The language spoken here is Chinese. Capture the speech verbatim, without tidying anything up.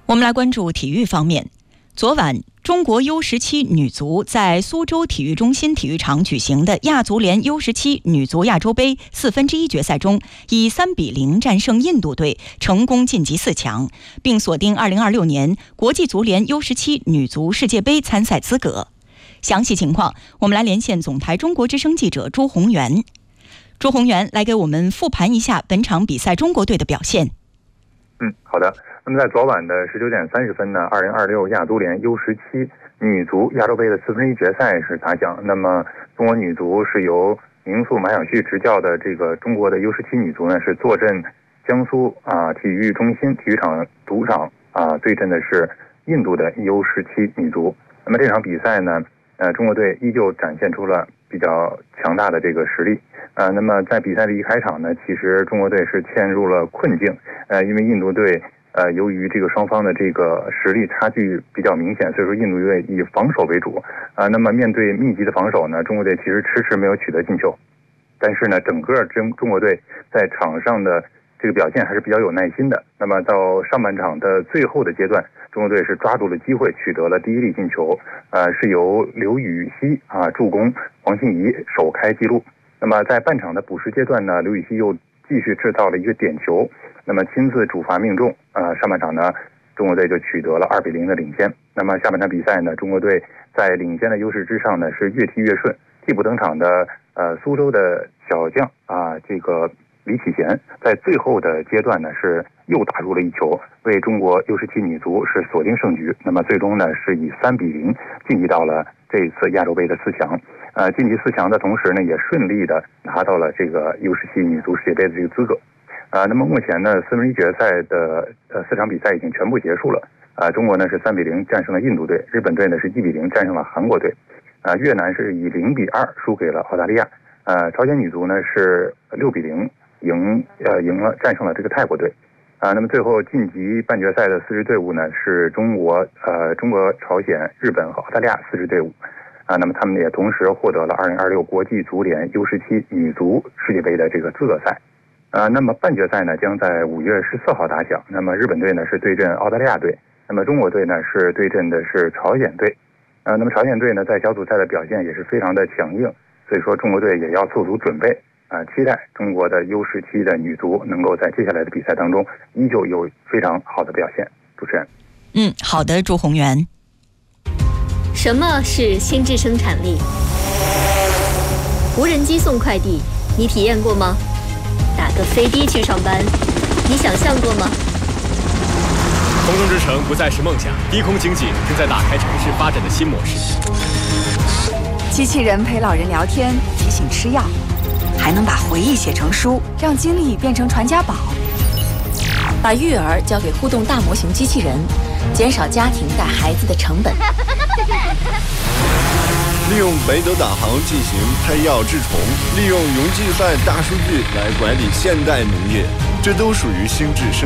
我们来关注体育方面。昨晚，中国 U 十七 女足在苏州体育中心体育场举行的亚足联 U 十七 女足亚洲杯四分之一决赛中，以三比零战胜印度队，成功晋级四强，并锁定二零二六年国际足联 U 十七 女足世界杯参赛资格。详细情况，我们来连线总台中国之声记者朱宏元。朱宏元来给我们复盘一下本场比赛中国队的表现。 嗯，好的。那么在昨晚的十九点三十分呢，二零二六亚足联 U 十七 女足亚洲杯的四分之一决赛是打响。那么中国女足是由名宿马晓旭执教的这个中国的 U 十七 女足呢，是坐镇江苏啊体育中心体育场主场啊对阵的是印度的 U 十七 女足。那么这场比赛呢，呃，中国队依旧展现出了比较强大的这个实力。呃，那么在比赛的一开场呢，其实中国队是陷入了困境。呃，因为印度队呃由于这个双方的这个实力差距比较明显，所以说印度队以防守为主。啊、呃，那么面对密集的防守呢，中国队其实迟迟没有取得进球。但是呢，整个中中国队在场上的这个表现还是比较有耐心的。那么到上半场的最后的阶段，中国队是抓住了机会，取得了第一粒进球。呃，是由刘禹锡啊助攻，黄信怡首开纪录。那么在半场的补时阶段呢，刘禹锡又继续制造了一个点球，那么亲自主罚命中。呃，上半场呢，中国队就取得了二比零的领先。那么下半场比赛呢，中国队在领先的优势之上呢，是越踢越顺。替补登场的呃苏州的小将啊，这个李启贤在最后的阶段呢，是又打入了一球，为中国 U 十七 女足是锁定胜局。那么最终呢，是以三比零晋级到了这一次亚洲杯的四强。呃，晋级四强的同时呢，也顺利的拿到了这个 U 十七 女足世界杯的这个资格。呃，那么目前呢，四分之一决赛的呃四场比赛已经全部结束了。呃，中国呢是三比零战胜了印度队，日本队呢是一比零战胜了韩国队。呃，越南是以零比二输给了澳大利亚。呃，朝鲜女足呢是六比零赢呃赢了战胜了这个泰国队。啊、呃，那么最后晋级半决赛的四支队伍呢是中国呃中国、朝鲜、日本和澳大利亚四支队伍。啊，那么他们也同时获得了二零二六国际足联 U 十七 女足世界杯的这个资格赛。啊，那么半决赛呢将在五月十四号打响。那么日本队呢是对阵澳大利亚队，那么中国队呢是对阵的是朝鲜队。啊，那么朝鲜队呢在小组赛的表现也是非常的强硬，所以说中国队也要做足准备。啊，期待中国的 U 十七 的女足能够在接下来的比赛当中依旧有非常好的表现。主持人。 嗯，好的，朱宏元。 什么是心智生产力？无人机送快递，你体验过吗？打个飞的去上班，你想象过吗？ 空中之城不再是梦想，低空经济正在打开城市发展的新模式。 机器人陪老人聊天，提醒吃药，还能把回忆写成书，让经历变成传家宝。 把育儿交给互动大模型机器人，减少家庭带孩子的成本。 利用北斗导航进行配药治虫，利用云计算大数据来管理现代农业，这都属于心智生